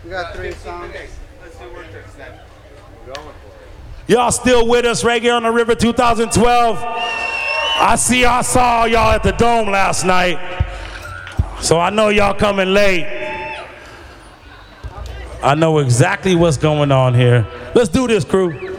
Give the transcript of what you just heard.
We got 3 songs. Let's do Word Tricks then. We're going for it. Y'all still with us, Reggae on the River 2012. I saw y'all at the Dome last night, so I know y'all coming late. I know exactly what's going on here. Let's do this, crew.